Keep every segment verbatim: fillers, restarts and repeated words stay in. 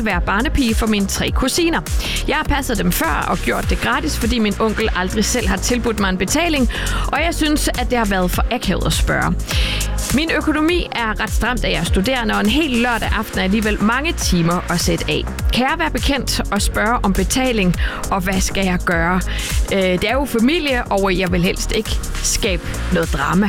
være barnepige for mine tre kusiner. Jeg har passet dem før og gjort det gratis, fordi min onkel aldrig selv har tilbudt mig en betaling, og jeg synes, at det har været for akavet at spørge. Min økonomi er ret stramt, da jeg er studerende, og en hel lørdag aften er alligevel mange timer at sætte af. Kan jeg være bekendt og spørge om betaling, og hvad skal jeg gøre? Øh, det er jo familie, og jeg vil helst ikke skabe noget drama.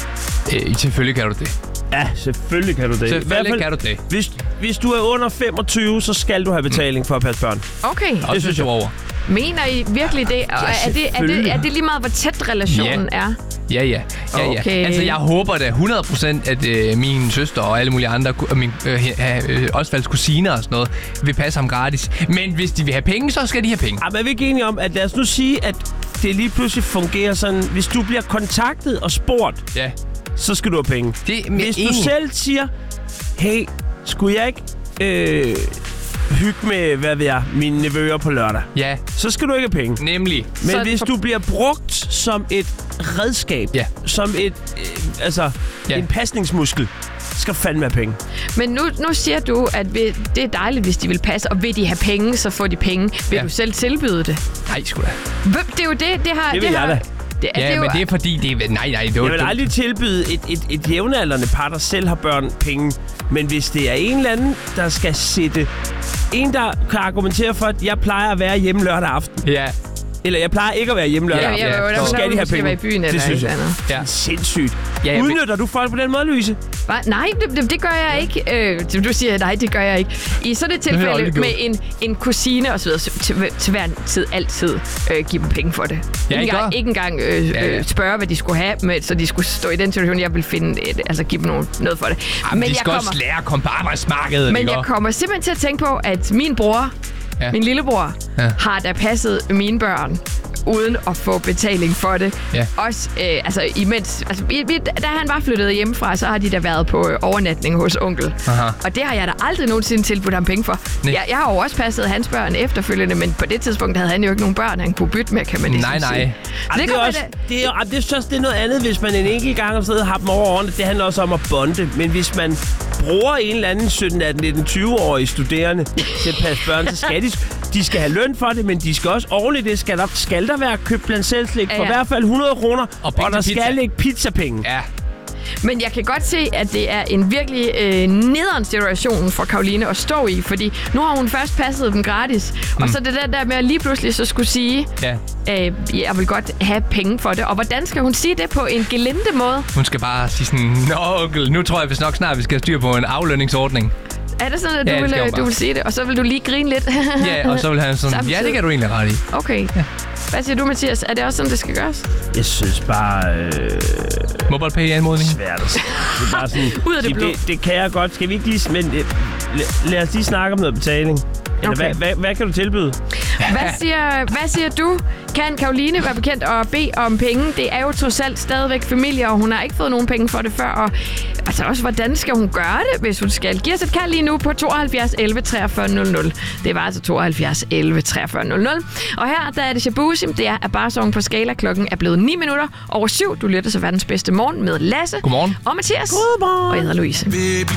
Øh, selvfølgelig kan du det. Ja, selvfølgelig kan du det. Selvfølgelig fald, kan du det. Hvis, hvis du er under femogtyve, så skal du have betaling for at passe børn. Okay. Det synes jeg over. Mener I virkelig det? Og Ja, er, det er, det er det lige meget, hvor tæt relationen Ja. er? Ja, ja. ja, ja. Okay. Altså, jeg håber da hundrede procent, at øh, min søster og alle mulige andre, og min øh, øh, Osvalds kusiner og sådan noget, vil passe ham gratis. Men hvis de vil have penge, så skal de have penge. Ja, men er vi ikke enige om, at lad os nu sige, at det lige pludselig fungerer sådan, hvis du bliver kontaktet og spurgt, Ja. så skal du have penge. Det er Hvis du enig. selv siger, hey, skulle jeg ikke øh, hygge med, hvad ved jeg, mine nevøer på lørdag, Ja, så skal du ikke have penge. nemlig. Men Så- hvis du bliver brugt som et redskab, Ja. som et, øh, altså, Ja. en pasningsmuskel, skal du fandme have penge. Men nu, nu siger du, at vi, det er dejligt, hvis de vil passe, og vil de have penge, så får de penge. Vil Ja. du selv tilbyde det? Nej, sgu da. Hvem- Det er jo det, det har... Det vil jeg har, da. Det, Ja, det er jo, men det er fordi, det er... Nej, nej, det var Jeg vil aldrig tilbyde et, et, et jævnaldrende par, der selv har børn, penge. Men hvis det er en eller anden, der skal sætte... En, der kan argumentere for, at jeg plejer at være hjemme lørdag aften. Ja, Eller jeg plejer ikke at være hjemme lørdag Ja, aften. ja, ja, så skal de have penge. være i byen Det eller synes et jeg. eller andet. ja. Sindssygt. Ja, jeg Udnytter du folk på den måde, Louise? Hva? Nej, det, det, det gør jeg ikke. Øh, du siger, nej, det gør jeg ikke. I sådan et har jeg tilfælde aldrig med en, en kusine og så videre, så til, til hver tid altid øh, give dem penge for det. Ja, ikke, I gør. engang, ikke engang øh, Ja, ja. øh, spørge, hvad de skulle have, med, så de skulle stå i den situation, jeg vil finde, et, altså give dem noget, noget for det. Jamen, de jeg skal også lære at komme på arbejdsmarkedet. men ikke? jeg kommer simpelthen til at tænke på, at min bror, Ja. ja. min lillebror, Ja. ja. har da passet mine børn uden at få betaling for det. Ja. Også, øh, altså imens, altså, vi, vi, da han var flyttet hjemmefra, så har de da været på øh, overnatning hos onkel. Aha. Og det har jeg da aldrig nogensinde tilbudt ham penge for. Nej. Jeg, jeg har jo også passet hans børn efterfølgende, men på det tidspunkt havde han jo ikke nogen børn, han kunne bytte med, kan man ligesom Nej, nej. sige. Ej, det, det, er kommer også, det- det, er, ej, det synes også, det er noget andet, hvis man en enkelt gang har siddet og har dem over årene. Det handler også om at bonde. Men hvis man bruger en eller anden sytten, atten, nitten, tyve-årige studerende til at passe børn, så skal de, de skal have løn for det, men de skal også oven i det, skal der, skal der være købt blandt selvslik for Ja, i ja. hvert fald hundrede kroner, og, penge og der til pizza. skal ikke pizzapenge. Ja. Men jeg kan godt se, at det er en virkelig øh, nederen situation for Karoline at stå i, fordi nu har hun først passet dem gratis, mm. og så det der, der med at lige pludselig så skulle sige, Ja. øh, jeg vil godt have penge for det. Og hvordan skal hun sige det på en gelinde måde? Hun skal bare sige sådan, nå onkel, nu tror jeg vist nok snart, vi skal have styr på en aflønningsordning. Er det sådan, at Ja, du, det vil, skal hun øh, bare. du vil sige det, og så vil du lige grine lidt? Ja, og så vil han sådan, Samtidig. ja, det kan du egentlig ret i. Okay. Ja. Hvad siger du, Mathias? Er det også sådan, det skal gøres? Jeg synes bare... Øh, MobilePay-anmodning. svært at sige. Det er bare sådan... Ud af det det, blå. det, det kan jeg godt. Skal vi ikke lige... Men, øh, lad, lad os lige snakke om noget betaling. Eller Okay. hvad, hvad, hvad kan du tilbyde? Hvad siger, hvad siger du? Kan Karoline være bekendt og bede om penge? Det er jo trods alt stadigvæk familie, og hun har ikke fået nogen penge for det før. Og altså også, hvordan skal hun gøre det, hvis hun skal? Giv os et kald lige nu på tooghalvfjerds elleve treogfyrre nul nul. Det var altså tooghalvfjerds elleve treogfyrre nul nul. Og her, der er det Shabuzi. Det er Abarsong på skala. Klokken er blevet ni minutter over syv. Du lytter til verdens bedste morgen med Lasse. Godmorgen. Og Mathias. Godmorgen. Og jeg hedder Louise.